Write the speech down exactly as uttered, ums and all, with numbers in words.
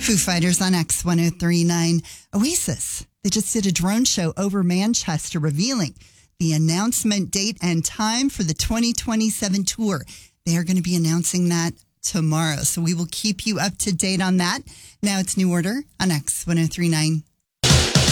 Foo Fighters on X one oh three point nine. Oasis, they just did a drone show over Manchester revealing the announcement date and time for the twenty twenty-seven tour. They are going to be announcing that tomorrow. So we will keep you up to date on that. Now it's New Order on X one oh three point nine.